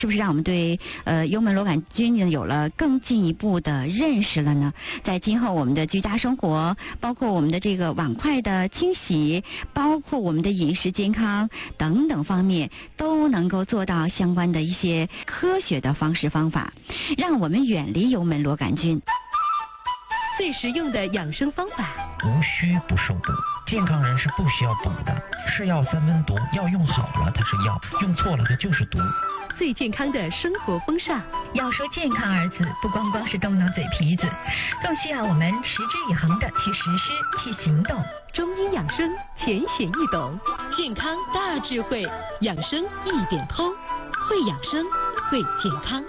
是不是让我们对幽门螺杆菌呢有了更进一步的认识了呢？在今后我们的居家生活，包括我们的这个碗筷的清洗，包括我们的饮食健康等等方面，都能够做到相关的一些科学的方式方法，让我们远离幽门螺杆菌。 最实用的养生方法， 无需不受补。健康人是不需要补的，是药三分毒，药用好了它是药，用错了它就是毒。 最健康的生活风尚， 要说健康二字，不光光是动动嘴皮子，更需要我们持之以恒的去实施、去行动。 中医养生浅显易懂，健康大智慧，养生一点通，会养生，会健康。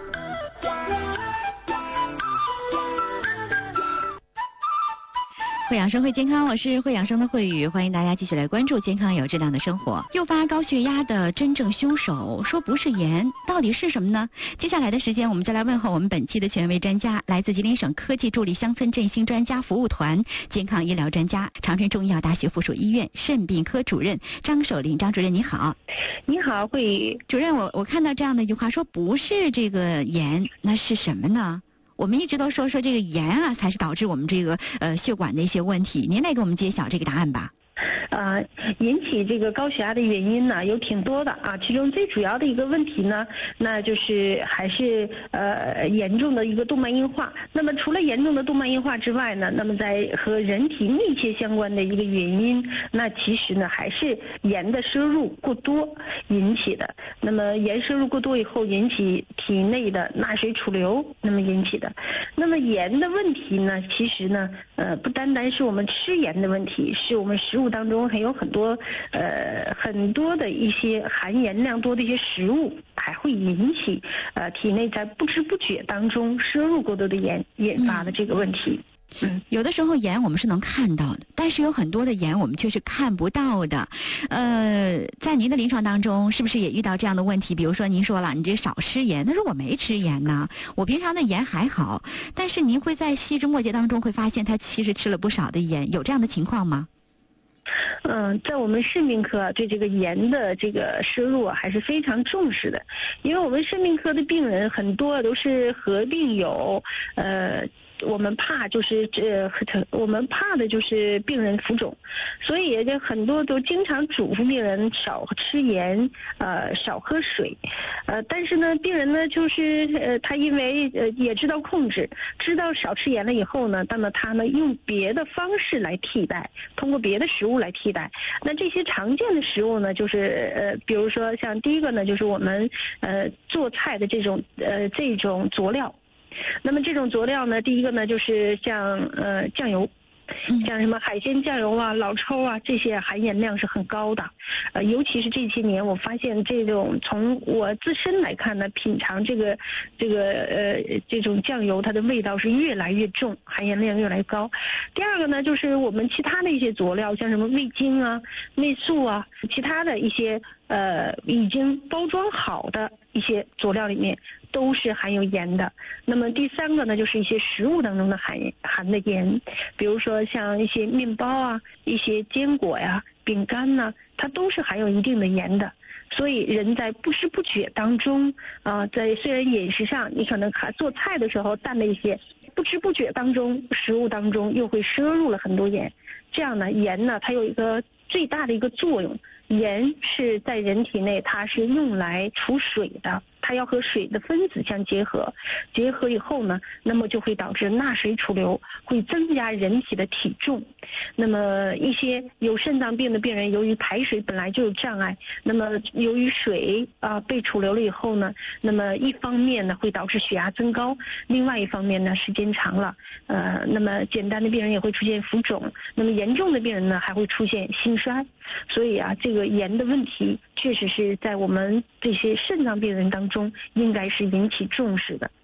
会养生会健康，我是会养生的慧宇，欢迎大家继续来关注健康有质量的生活。诱发高血压的真正凶手，说不是盐，到底是什么呢？接下来的时间，我们就来问候我们本期的权威专家，来自吉林省科技助力乡村振兴专家服务团健康医疗专家，长春中医药大学附属医院肾病科主任张守林。张主任你好。 你好，慧宇主任，我看到这样的一句话，说不是这个盐，那是什么呢？我们一直都说这个盐啊，才是导致我们这个血管的一些问题。您来给我们揭晓这个答案吧。 引起这个高血压的原因呢有挺多的啊，其中最主要的一个问题呢，那就是还是严重的一个动脉硬化。那么除了严重的动脉硬化之外呢，那么在和人体密切相关的一个原因，那其实呢还是盐的摄入过多引起的。那么盐摄入过多以后引起体内的钠水储留，那么引起的。那么盐的问题呢，其实呢不单单是我们吃盐的问题，是我们食物当中还有很多的一些含盐量多的一些食物，还会引起体内在不知不觉当中摄入过多的盐引发的这个问题。 有的时候盐我们是能看到的，但是有很多的盐我们却是看不到的。在您的临床当中，是不是也遇到这样的问题？比如说您说了，你这少吃盐，那如果没吃盐呢？我平常的盐还好，但是您会在细枝末节当中会发现他其实吃了不少的盐，有这样的情况吗？ 在我们肾病科对这个盐的这个摄入还是非常重视的，因为我们肾病科的病人很多都是合并有我们怕的就是病人浮肿，所以就很多都经常嘱咐病人少吃盐，少喝水，但是呢，病人呢就是他因为也知道控制，知道少吃盐了以后呢，那么他呢用别的方式来替代，通过别的食物来替代。那这些常见的食物呢，就是比如说像第一个呢，就是我们做菜的这种佐料。那么这种佐料呢，第一个呢就是像酱油，像什么海鲜酱油啊、老抽啊，这些含盐量是很高的。尤其是这些年，我发现这种从我自身来看呢，品尝这种酱油，它的味道是越来越重，含盐量越来越高。第二个呢，就是我们其他的一些佐料，像什么味精啊、味素啊，其他的一些已经包装好的一些佐料里面都是含有盐的。那么第三个呢，就是一些食物当中的含的盐，比如说像一些面包啊、一些坚果呀、饼干呐，它都是含有一定的盐的。所以人在不知不觉当中在虽然饮食上你可能做菜的时候淡了一些，不知不觉当中食物当中又会摄入了很多盐。这样呢，盐呢它有一个最大的一个作用，盐是在人体内它是用来储水的，它要和水的分子相结合，结合以后呢，那么就会导致钠水储留，会增加人体的体重。那么一些有肾脏病的病人，由于排水本来就有障碍，那么由于水被储留了以后呢，那么一方面呢会导致血压增高，另外一方面呢时间长了那么简单的病人也会出现浮肿，那么严重的病人呢还会出现心衰。所以这个盐的问题确实是在我们这些肾脏病人当中应该是引起重视的。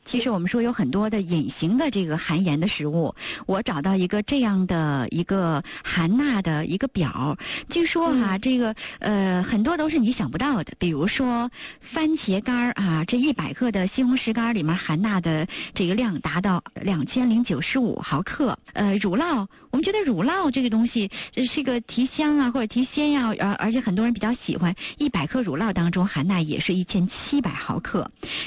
其实我们说有很多的隐形的这个含盐的食物，我找到一个这样的一个含钠的一个表，据说这个很多都是你想不到的，比如说番茄干啊，这100克的西红柿干里面含钠的这个量达到2095毫克。乳酪，我们觉得乳酪这个东西是个提香啊或者提鲜呀，而且很多人比较喜欢，100克乳酪当中含钠也是1700毫克。